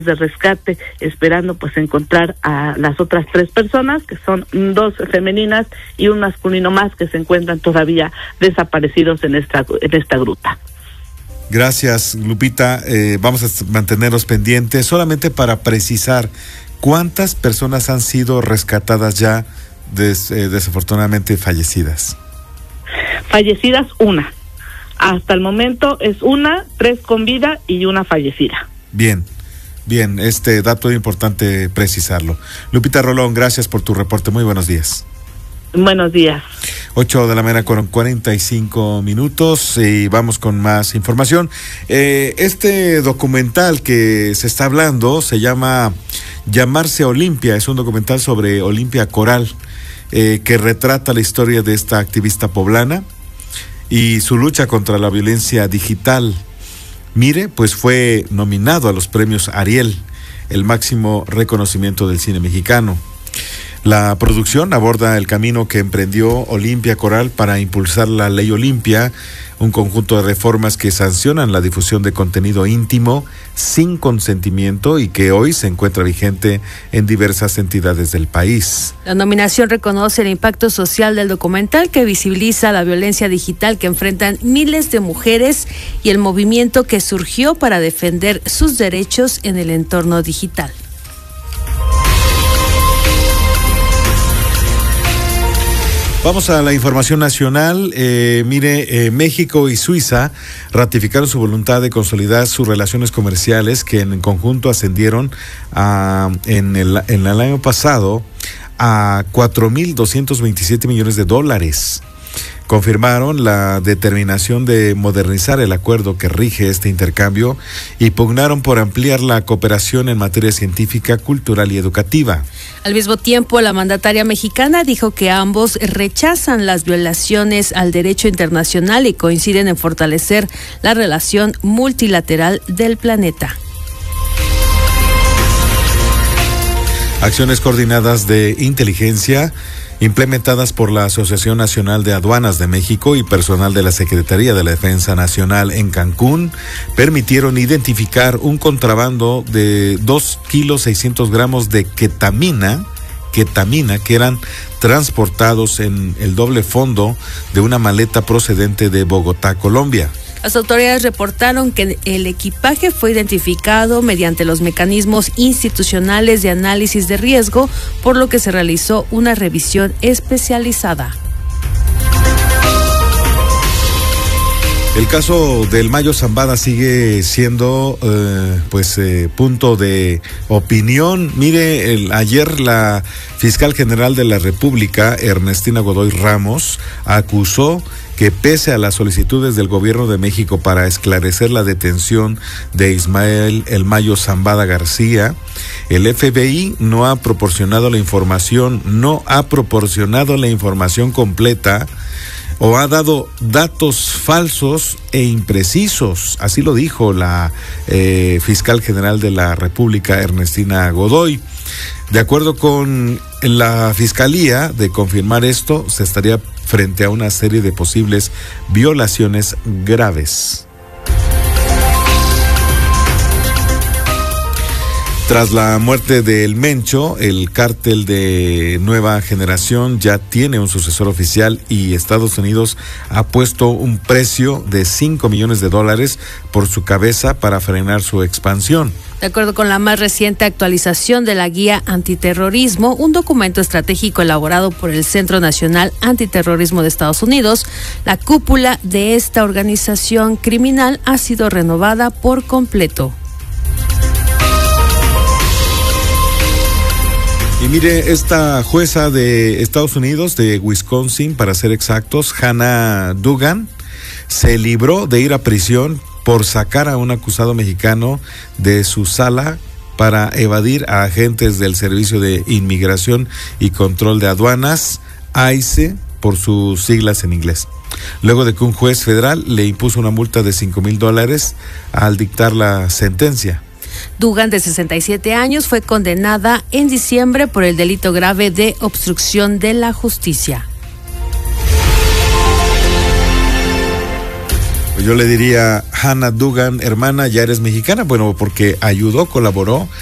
de rescate, esperando pues encontrar a las otras 3 personas, que son 2 femeninas y un masculino más que se encuentran todavía desaparecidos en esta gruta. Gracias, Lupita. Vamos a mantenernos pendientes. Solamente para precisar, ¿cuántas personas han sido rescatadas ya desafortunadamente fallecidas? Fallecidas 1. Hasta el momento es 3 con vida y 1 fallecida. Bien, este dato es importante precisarlo. Lupita Rolón, gracias por tu reporte. Muy buenos días. Buenos días. 8 de la mañana con 45 minutos y vamos con más información. Este documental que se está hablando se llama Llamarse Olimpia. Es un documental sobre Olimpia Coral que retrata la historia de esta activista poblana y su lucha contra la violencia digital. Mire, pues fue nominado a los premios Ariel, el máximo reconocimiento del cine mexicano. La producción aborda el camino que emprendió Olimpia Coral para impulsar la Ley Olimpia, un conjunto de reformas que sancionan la difusión de contenido íntimo sin consentimiento y que hoy se encuentra vigente en diversas entidades del país. La nominación reconoce el impacto social del documental que visibiliza la violencia digital que enfrentan miles de mujeres y el movimiento que surgió para defender sus derechos en el entorno digital. Vamos a la información nacional. México y Suiza ratificaron su voluntad de consolidar sus relaciones comerciales que en conjunto ascendieron en el año pasado a $4,227 millones. Confirmaron la determinación de modernizar el acuerdo que rige este intercambio y pugnaron por ampliar la cooperación en materia científica, cultural y educativa. Al mismo tiempo, la mandataria mexicana dijo que ambos rechazan las violaciones al derecho internacional y coinciden en fortalecer la relación multilateral del planeta. Acciones coordinadas de inteligencia implementadas por la Asociación Nacional de Aduanas de México y personal de la Secretaría de la Defensa Nacional en Cancún permitieron identificar un contrabando de 2,6 kilos de ketamina que eran transportados en el doble fondo de una maleta procedente de Bogotá, Colombia. Las autoridades reportaron que el equipaje fue identificado mediante los mecanismos institucionales de análisis de riesgo, por lo que se realizó una revisión especializada. El caso del Mayo Zambada sigue siendo punto de opinión. Mire, ayer la fiscal general de la República, Ernestina Godoy Ramos, acusó que pese a las solicitudes del gobierno de México para esclarecer la detención de Ismael El Mayo Zambada García, el FBI no ha proporcionado la información completa o ha dado datos falsos e imprecisos. Así lo dijo la fiscal general de la República, Ernestina Godoy. De acuerdo con la Fiscalía, de confirmar esto, se estaría frente a una serie de posibles violaciones graves. Tras la muerte de El Mencho, el cártel de Nueva Generación ya tiene un sucesor oficial y Estados Unidos ha puesto un precio de $5 millones por su cabeza para frenar su expansión. De acuerdo con la más reciente actualización de la Guía Antiterrorismo, un documento estratégico elaborado por el Centro Nacional Antiterrorismo de Estados Unidos, la cúpula de esta organización criminal ha sido renovada por completo. Y mire, esta jueza de Estados Unidos, de Wisconsin, para ser exactos, Hannah Duggan, se libró de ir a prisión por sacar a un acusado mexicano de su sala para evadir a agentes del Servicio de Inmigración y Control de Aduanas, ICE, por sus siglas en inglés. Luego de que un juez federal le impuso una multa de $5,000 al dictar la sentencia. Duggan, de 67 años, fue condenada en diciembre por el delito grave de obstrucción de la justicia. Yo le diría, Hannah Dugan, hermana, ya eres mexicana, bueno, porque ayudó, colaboró